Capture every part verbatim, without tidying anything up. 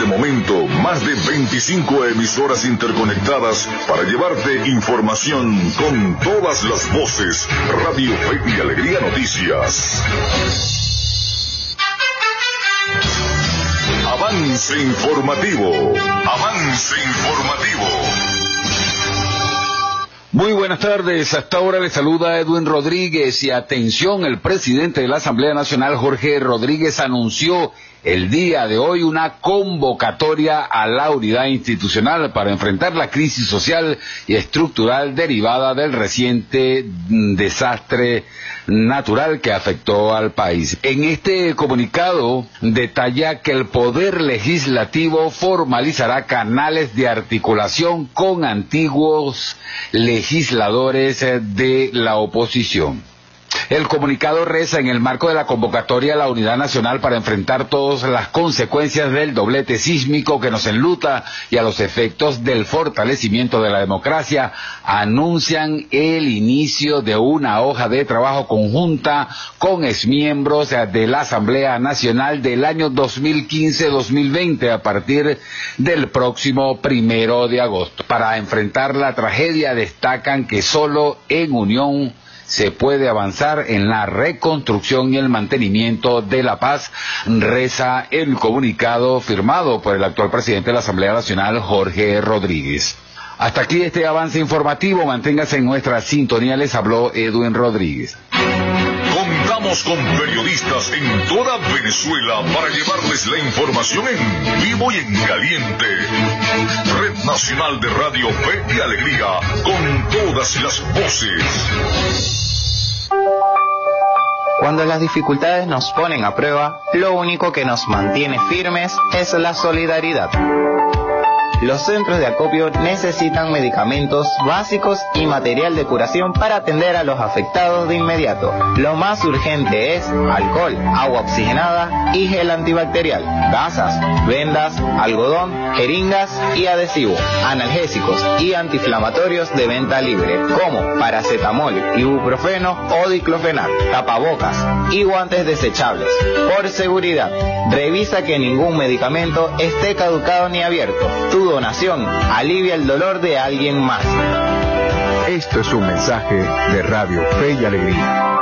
momento, más de veinticinco emisoras interconectadas para llevarte información con todas las voces. Radio Fe y Alegría Noticias. Avance informativo. Avance informativo. Muy buenas tardes, hasta ahora le saluda Edwin Rodríguez y atención, el presidente de la Asamblea Nacional, Jorge Rodríguez, anunció el día de hoy una convocatoria a la unidad institucional para enfrentar la crisis social y estructural derivada del reciente desastre natural que afectó al país. En este comunicado detalla que el Poder Legislativo formalizará canales de articulación con antiguos legisladores de la oposición. El comunicado reza: en el marco de la convocatoria a la Unidad Nacional para enfrentar todas las consecuencias del doblete sísmico que nos enluta y a los efectos del fortalecimiento de la democracia, anuncian el inicio de una hoja de trabajo conjunta con exmiembros de la Asamblea Nacional del año dos mil quince dos mil veinte a partir del próximo primero de agosto. Para enfrentar la tragedia destacan que solo en unión se puede avanzar en la reconstrucción y el mantenimiento de la paz, reza el comunicado firmado por el actual presidente de la Asamblea Nacional, Jorge Rodríguez. Hasta aquí este avance informativo, manténgase en nuestra sintonía, les habló Edwin Rodríguez. Contamos con periodistas en toda Venezuela para llevarles la información en vivo y en caliente. Red Nacional de Radio Fe y Alegría, con todas las voces. Cuando las dificultades nos ponen a prueba, lo único que nos mantiene firmes es la solidaridad. Los centros de acopio necesitan medicamentos básicos y material de curación para atender a los afectados de inmediato. Lo más urgente es alcohol, agua oxigenada y gel antibacterial, gasas, vendas, algodón, jeringas y adhesivo, analgésicos y antiinflamatorios de venta libre, como paracetamol, ibuprofeno o diclofenac, tapabocas y guantes desechables. Por seguridad, revisa que ningún medicamento esté caducado ni abierto. Tu donación alivia el dolor de alguien más. Esto es un mensaje de Radio Fe y Alegría.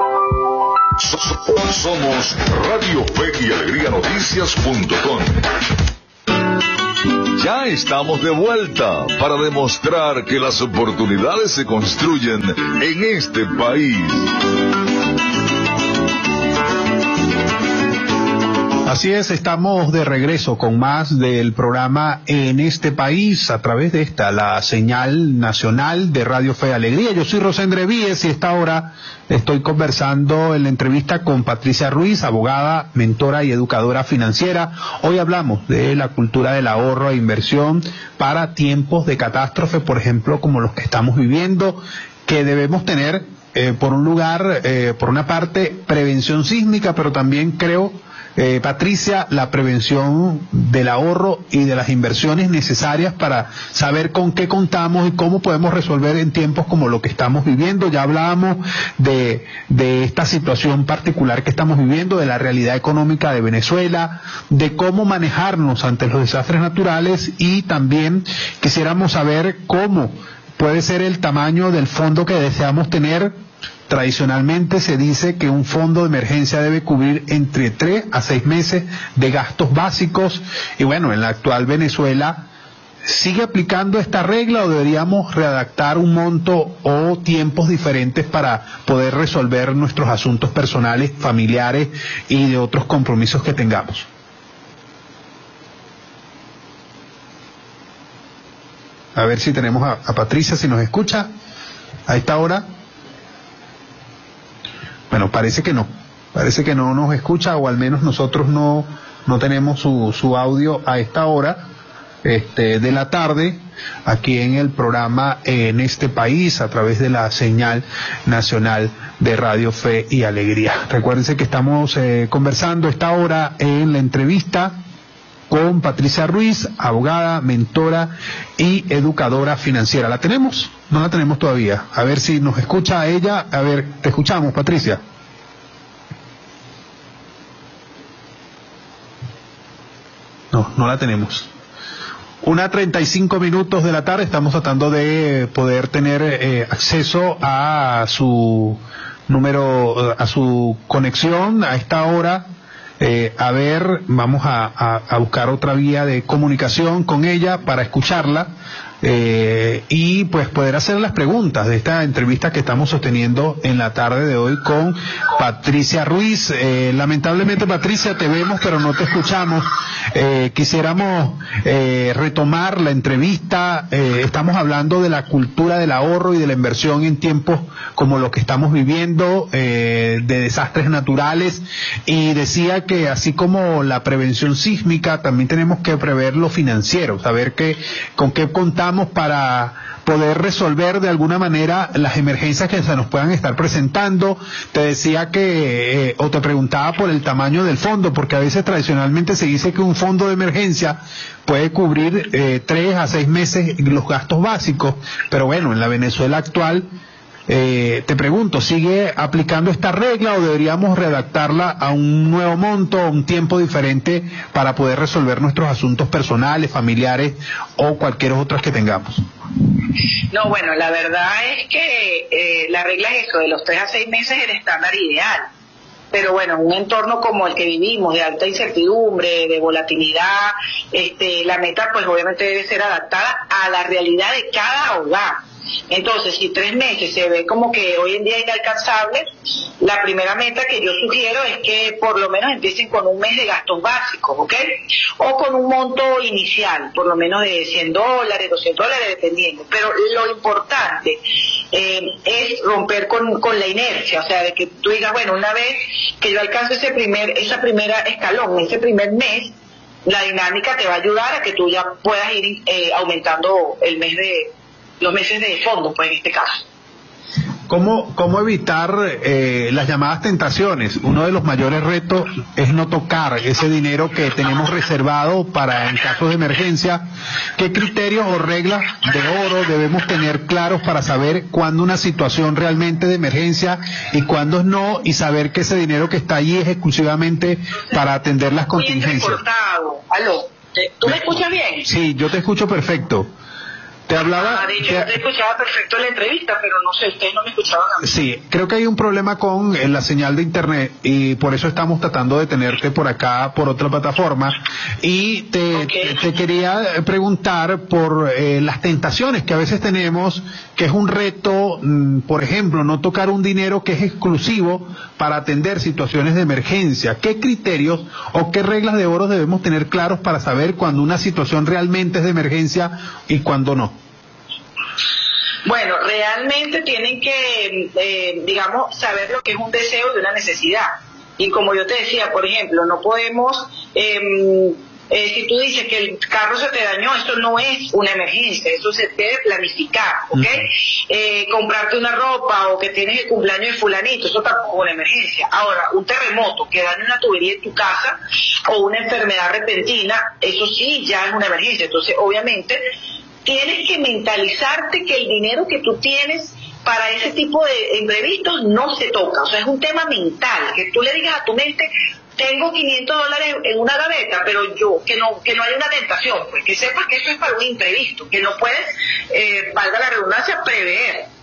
Somos Radio Fe y Alegría Noticias punto com. Ya estamos de vuelta para demostrar que las oportunidades se construyen en este país. Así es, estamos de regreso con más del programa En este País a través de esta, la señal nacional de Radio Fe y Alegría. Yo soy Rosendre Víez y a esta hora estoy conversando en la entrevista con Patricia Ruiz, abogada, mentora y educadora financiera. Hoy hablamos de la cultura del ahorro e inversión para tiempos de catástrofe, por ejemplo, como los que estamos viviendo, que debemos tener, eh, por un lugar, eh, por una parte, prevención sísmica, pero también creo... Eh, Patricia, la prevención del ahorro y de las inversiones necesarias para saber con qué contamos y cómo podemos resolver en tiempos como lo que estamos viviendo. Ya hablábamos de, de esta situación particular que estamos viviendo, de la realidad económica de Venezuela, de cómo manejarnos ante los desastres naturales, y también quisiéramos saber cómo puede ser el tamaño del fondo que deseamos tener. Tradicionalmente se dice que un fondo de emergencia debe cubrir entre tres a seis meses de gastos básicos, y bueno, en la actual Venezuela, ¿sigue aplicando esta regla o deberíamos redactar un monto o tiempos diferentes para poder resolver nuestros asuntos personales, familiares y de otros compromisos que tengamos? A ver si tenemos a, a Patricia, si nos escucha a esta hora. Bueno, parece que no, parece que no nos escucha, o al menos nosotros no, no tenemos su, su audio a esta hora este, de la tarde, aquí en el programa En este País, a través de la señal nacional de Radio Fe y Alegría. Recuérdense que estamos eh, conversando a esta hora en la entrevista con Patricia Ruiz, abogada, mentora y educadora financiera. ¿La tenemos? No la tenemos todavía. A ver si nos escucha ella. A ver, te escuchamos, Patricia. No, no la tenemos. Una treinta y cinco minutos de la tarde, estamos tratando de poder tener eh, acceso a su número, a su conexión a esta hora. Eh, a ver, vamos a, a, a buscar otra vía de comunicación con ella para escucharla eh, y pues poder hacer las preguntas de esta entrevista que estamos sosteniendo en la tarde de hoy con Patricia Ruiz. Eh, lamentablemente, Patricia, te vemos pero no te escuchamos. Eh, quisiéramos eh, retomar la entrevista. Eh, estamos hablando de la cultura del ahorro y de la inversión en tiempos como los que estamos viviendo, eh, de desastres naturales, y decía que así como la prevención sísmica, también tenemos que prever lo financiero, saber que con qué contamos para poder resolver de alguna manera las emergencias que se nos puedan estar presentando. Te decía que, eh, o te preguntaba por el tamaño del fondo, porque a veces tradicionalmente se dice que un fondo de emergencia puede cubrir eh, tres a seis meses los gastos básicos, pero bueno, en la Venezuela actual, Eh, te pregunto, ¿sigue aplicando esta regla o deberíamos redactarla a un nuevo monto, a un tiempo diferente para poder resolver nuestros asuntos personales, familiares o cualquier otros que tengamos? No, bueno, la verdad es que eh, la regla es eso, de los tres a seis meses es el estándar ideal. Pero bueno, en un entorno como el que vivimos, de alta incertidumbre, de volatilidad, este, la meta pues obviamente debe ser adaptada a la realidad de cada hogar. Entonces, si tres meses se ve como que hoy en día es inalcanzable, la primera meta que yo sugiero es que por lo menos empiecen con un mes de gastos básicos, ¿ok? O con un monto inicial, por lo menos de cien dólares, doscientos dólares, dependiendo. Pero lo importante eh, es romper con, con la inercia, o sea, de que tú digas, bueno, una vez que yo alcance ese primer, esa primera escalón, ese primer mes, la dinámica te va a ayudar a que tú ya puedas ir eh, aumentando el mes de los meses de fondo, pues en este caso. ¿Cómo, cómo evitar eh, las llamadas tentaciones? Uno de los mayores retos es no tocar ese dinero que tenemos reservado para en casos de emergencia. ¿Qué criterios o reglas de oro debemos tener claros para saber cuándo una situación realmente de emergencia y cuándo no, y saber que ese dinero que está allí es exclusivamente para atender las contingencias? ¿Aló? ¿Tú me escuchas bien? Sí, yo te escucho perfecto. Te hablaba... Ah, de hecho, yo te escuchaba perfecto en la entrevista, pero no sé, ustedes no me escuchaban a mí. Sí, creo que hay un problema con eh, la señal de internet y por eso estamos tratando de tenerte por acá, por otra plataforma. Y te, okay. te, te quería preguntar por eh, las tentaciones que a veces tenemos, que es un reto, mmm, por ejemplo, no tocar un dinero que es exclusivo para atender situaciones de emergencia. ¿Qué criterios o qué reglas de oro debemos tener claros para saber cuando una situación realmente es de emergencia y cuando no? Bueno, realmente tienen que, eh, digamos, saber lo que es un deseo y una necesidad. Y como yo te decía, por ejemplo, no podemos, eh, eh, si tú dices que el carro se te dañó, eso no es una emergencia, eso se debe planificar, ¿ok? Uh-huh. Eh, comprarte una ropa o que tienes el cumpleaños de fulanito, eso tampoco es una emergencia. Ahora, un terremoto que daña una tubería en tu casa o una enfermedad repentina, eso sí ya es una emergencia. Entonces, obviamente, tienes que mentalizarte que el dinero que tú tienes para ese tipo de imprevistos no se toca. O sea, es un tema mental, que tú le digas a tu mente, tengo quinientos dólares en una gaveta, pero yo, que no que no haya una tentación, pues que sepas que eso es para un imprevisto, que no puedes, eh, valga la redundancia, prever.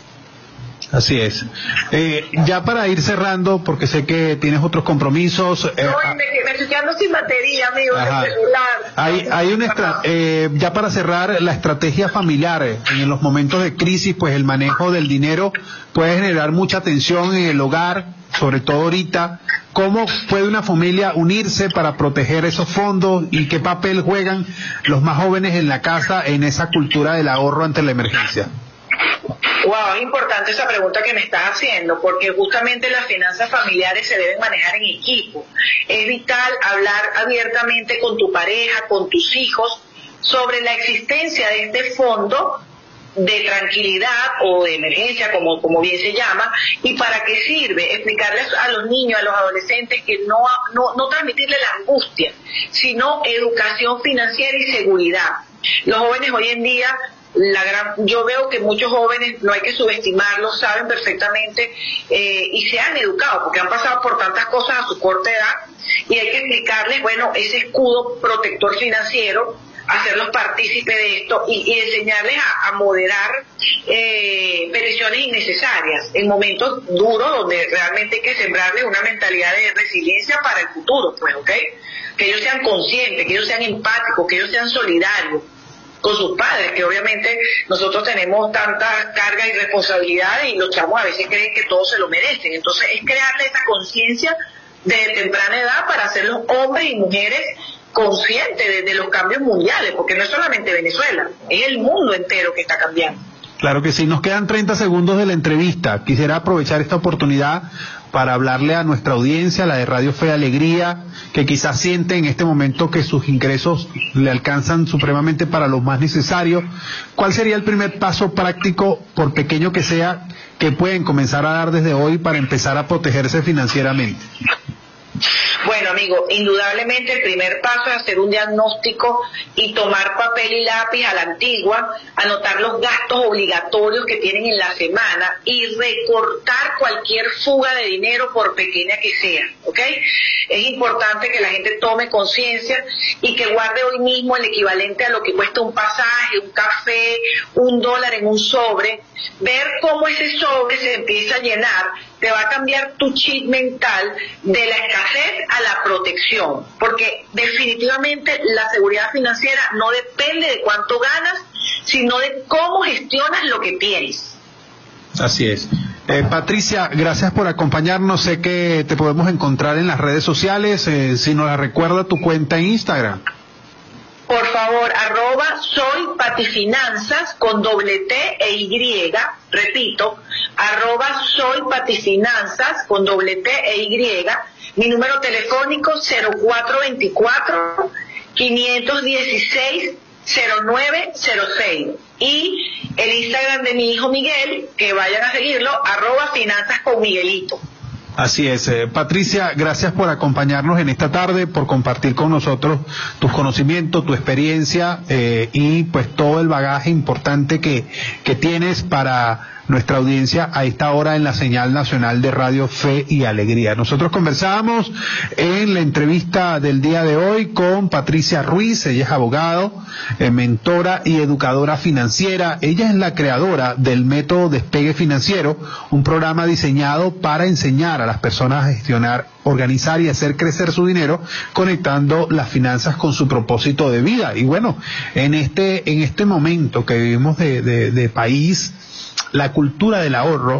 Así es. Eh, ya para ir cerrando, porque sé que tienes otros compromisos. Eh, no, me, me estoy quedando sin batería, amigo, en el celular. Hay, hay una estra eh, ya para cerrar, la estrategia familiar. En los momentos de crisis, pues el manejo del dinero puede generar mucha tensión en el hogar, sobre todo ahorita. ¿Cómo puede una familia unirse para proteger esos fondos y qué papel juegan los más jóvenes en la casa en esa cultura del ahorro ante la emergencia? Wow, es importante esa pregunta que me estás haciendo, porque justamente las finanzas familiares se deben manejar en equipo. Es vital hablar abiertamente con tu pareja, con tus hijos, sobre la existencia de este fondo de tranquilidad o de emergencia, como, como bien se llama, y para qué sirve. Explicarles a los niños, a los adolescentes, que no, no, no transmitirles la angustia, sino educación financiera y seguridad. Los jóvenes hoy en día la gran, yo veo que muchos jóvenes, no hay que subestimarlos, saben perfectamente eh, y se han educado, porque han pasado por tantas cosas a su corta edad, y hay que explicarles, bueno, ese escudo protector financiero, hacerlos partícipes de esto y, y enseñarles a, a moderar eh, peticiones innecesarias en momentos duros donde realmente hay que sembrarles una mentalidad de resiliencia para el futuro, pues, ¿ok? Que ellos sean conscientes, que ellos sean empáticos, que ellos sean solidarios con sus padres, que obviamente nosotros tenemos tantas cargas y responsabilidades y los chamos a veces creen que todos se lo merecen. Entonces es crearle esa conciencia desde temprana edad para hacerlos hombres y mujeres conscientes de, de los cambios mundiales, porque no es solamente Venezuela, es el mundo entero que está cambiando. Claro que sí, nos quedan treinta segundos de la entrevista. Quisiera aprovechar esta oportunidad para hablarle a nuestra audiencia, la de Radio Fe y Alegría, que quizás siente en este momento que sus ingresos le alcanzan supremamente para lo más necesario. ¿Cuál sería el primer paso práctico, por pequeño que sea, que pueden comenzar a dar desde hoy para empezar a protegerse financieramente? Bueno, amigo, indudablemente el primer paso es hacer un diagnóstico y tomar papel y lápiz a la antigua, anotar los gastos obligatorios que tienen en la semana y recortar cualquier fuga de dinero por pequeña que sea, ¿ok? Es importante que la gente tome conciencia y que guarde hoy mismo el equivalente a lo que cuesta un pasaje, un café, un dólar en un sobre. Ver cómo ese sobre se empieza a llenar te va a cambiar tu chip mental de la escasez a la protección, porque definitivamente la seguridad financiera no depende de cuánto ganas, sino de cómo gestionas lo que tienes. Así es. Eh, Patricia, gracias por acompañarnos. Sé que te podemos encontrar en las redes sociales. Eh, si nos la recuerda tu cuenta en Instagram. Por favor, arroba soy patifinanzas con doble T e Y, repito, arroba soy patifinanzas con doble T e Y, mi número telefónico cero cuatro veinticuatro, quinientos dieciséis, cero nueve cero seis y el Instagram de mi hijo Miguel, que vayan a seguirlo, arroba finanzas con Miguelito. Así es. Eh, Patricia, gracias por acompañarnos en esta tarde, por compartir con nosotros tus conocimientos, tu experiencia eh, y pues todo el bagaje importante que, que tienes para nuestra audiencia a esta hora en la señal nacional de Radio Fe y Alegría. Nosotros conversábamos en la entrevista del día de hoy con Patricia Ruiz. Ella es abogado, eh, mentora y educadora financiera. Ella es la creadora del método Despegue Financiero, un programa diseñado para enseñar a las personas a gestionar, organizar y hacer crecer su dinero, conectando las finanzas con su propósito de vida. Y bueno, en este en este momento que vivimos de, de, de país, la cultura del ahorro